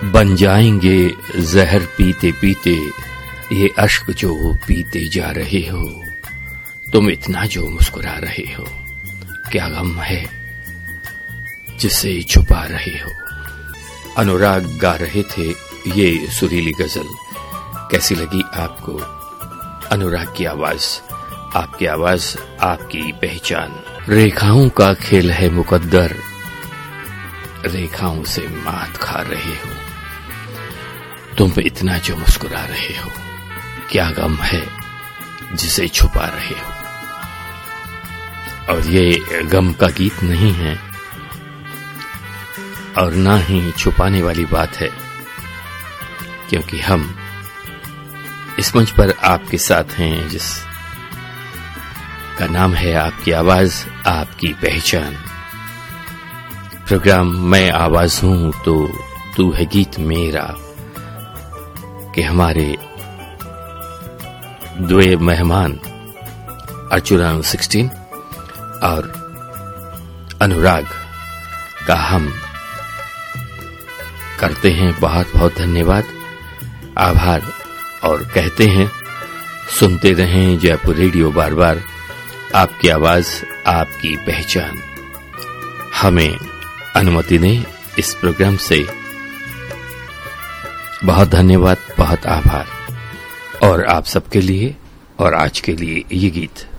बन जाएंगे जहर पीते पीते ये अश्क जो पीते जा रहे हो। तुम इतना जो मुस्कुरा रहे हो, क्या गम है जिसे छुपा रहे हो। अनुराग गा रहे थे ये सुरीली गजल। कैसी लगी आपको अनुराग की आवाज? आपकी आवाज, आपकी पहचान। रेखाओं का खेल है मुकद्दर, रेखाओं से मात खा रहे हो। तुम इतना जो मुस्कुरा रहे हो, क्या गम है जिसे छुपा रहे हो। और ये गम का गीत नहीं है और ना ही छुपाने वाली बात है, क्योंकि हम इस मंच पर आपके साथ हैं जिस का नाम है आपकी आवाज, आपकी पहचान। प्रोग्राम मैं आवाज हूं तो तू है गीत मेरा कि हमारे द्वे मेहमान अर्चना 16 और अनुराग का हम करते हैं बहुत बहुत धन्यवाद, आभार, और कहते हैं सुनते रहें जयपुर रेडियो। बार बार आपकी आवाज, आपकी पहचान। हमें अनुमति दें इस प्रोग्राम से। बहुत धन्यवाद, बहुत आभार। और आप सबके लिए और आज के लिए ये गीत।